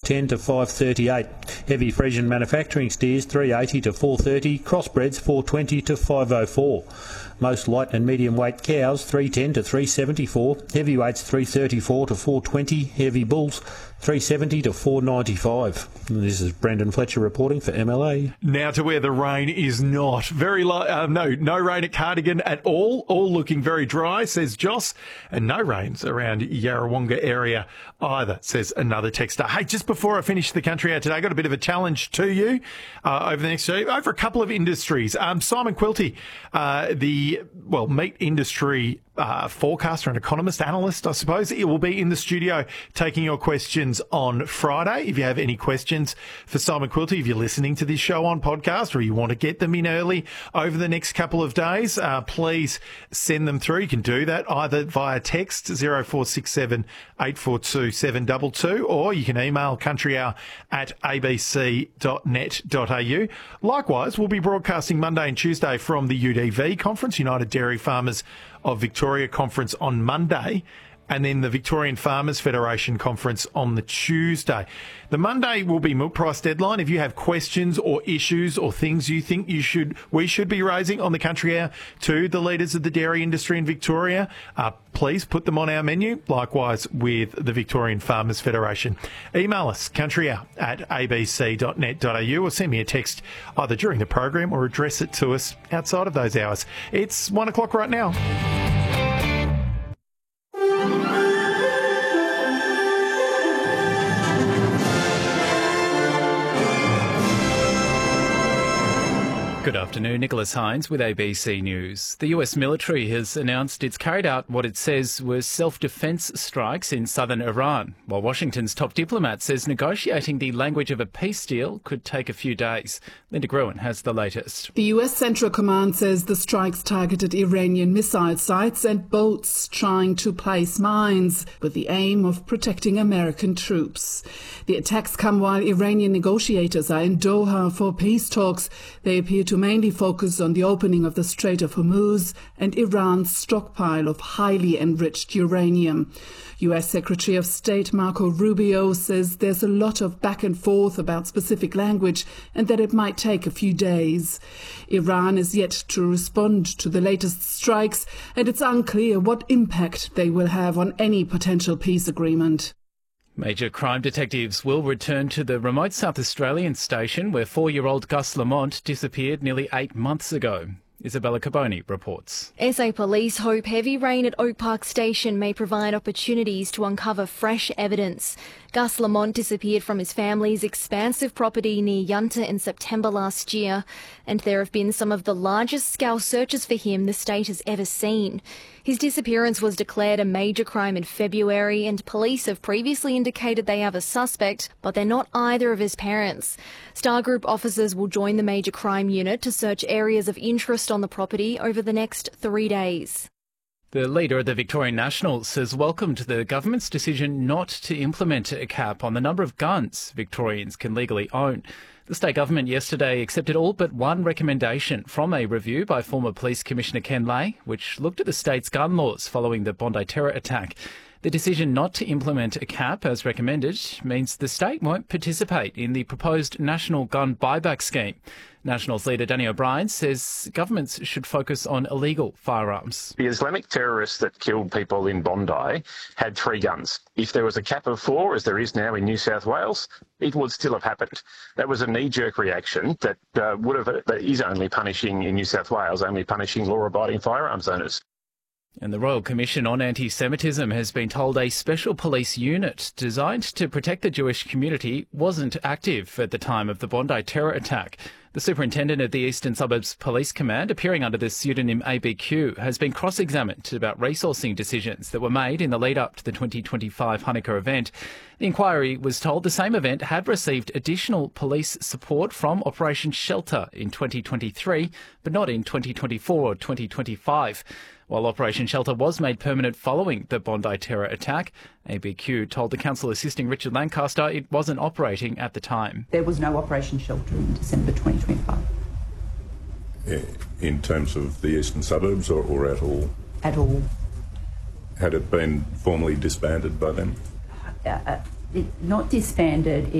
$4.10 to $5.38. Heavy Fresian manufacturing steers $3.80 to $4.30. Crossbreds $4.20 to $5.04. Most light and medium weight cows $3.10 to $3.74. Heavyweights $3.34 to $4.20. Heavy bulls $3.70 to $4.95. And this is Brendan Fletcher reporting for MLA. Now to where the rain is not. No rain at Cardigan at all. All looking very dry, says Joss. And no rains around Yarrawonga area either, says another texter. Hey, just before I finish the country out today, I got a bit of a challenge to you over the next over a couple of industries. Simon Quilty, the meat industry forecaster and economist, analyst, I suppose. It will be in the studio taking your questions on Friday. If you have any questions for Simon Quilty, if you're listening to this show on podcast or you want to get them in early over the next couple of days, please send them through. You can do that either via text 0467 842 722 or you can email countryhour@abc.net.au. Likewise, we'll be broadcasting Monday and Tuesday from the UDV Conference, United Dairy Farmers of Victoria Conference on Monday, and then the Victorian Farmers Federation Conference on the Tuesday. The Monday will be milk price deadline. If you have questions or issues or things you think we should be raising on the Country Hour to the leaders of the dairy industry in Victoria, please put them on our menu. Likewise with the Victorian Farmers Federation. Email us countryhour@abc.net.au or send me a text either during the program or address it to us outside of those hours. It's 1 o'clock right now. Good afternoon, Nicholas Hines with ABC News. The US military has announced it's carried out what it says were self-defence strikes in southern Iran, while Washington's top diplomat says negotiating the language of a peace deal could take a few days. Linda Gruen has the latest. The US Central Command says the strikes targeted Iranian missile sites and boats trying to place mines with the aim of protecting American troops. The attacks come while Iranian negotiators are in Doha for peace talks. They appear to mainly focus on the opening of the Strait of Hormuz and Iran's stockpile of highly enriched uranium. US Secretary of State Marco Rubio says there's a lot of back and forth about specific language and that it might take a few days. Iran is yet to respond to the latest strikes, and it's unclear what impact they will have on any potential peace agreement. Major crime detectives will return to the remote South Australian station where 4-year-old Gus Lamont disappeared nearly 8 months ago. Isabella Carboni reports. SA Police hope heavy rain at Oak Park Station may provide opportunities to uncover fresh evidence. Gus Lamont disappeared from his family's expansive property near Yunta in September last year, and there have been some of the largest scout searches for him the state has ever seen. His disappearance was declared a major crime in February, and police have previously indicated they have a suspect, but they're not either of his parents. Star Group officers will join the major crime unit to search areas of interest on the property over the next 3 days. The leader of the Victorian Nationals has welcomed the government's decision not to implement a cap on the number of guns Victorians can legally own. The state government yesterday accepted all but one recommendation from a review by former Police Commissioner Ken Lay, which looked at the state's gun laws following the Bondi terror attack. The decision not to implement a cap as recommended means the state won't participate in the proposed national gun buyback scheme. Nationals leader Danny O'Brien says governments should focus on illegal firearms. The Islamic terrorists that killed people in Bondi had 3 guns. If there was a cap of 4, as there is now in New South Wales, it would still have happened. That was a knee-jerk reaction that is only punishing in New South Wales, only punishing law-abiding firearms owners. And the Royal Commission on Anti-Semitism has been told a special police unit designed to protect the Jewish community wasn't active at the time of the Bondi terror attack. The superintendent of the Eastern Suburbs Police Command, appearing under the pseudonym ABQ, has been cross-examined about resourcing decisions that were made in the lead-up to the 2025 Hanukkah event. The inquiry was told the same event had received additional police support from Operation Shelter in 2023, but not in 2024 or 2025. While Operation Shelter was made permanent following the Bondi terror attack, ABQ told the council assisting Richard Lancaster it wasn't operating at the time. There was no Operation Shelter in December 2025. In terms of the eastern suburbs or at all? At all. Had it been formally disbanded by them? Not disbanded.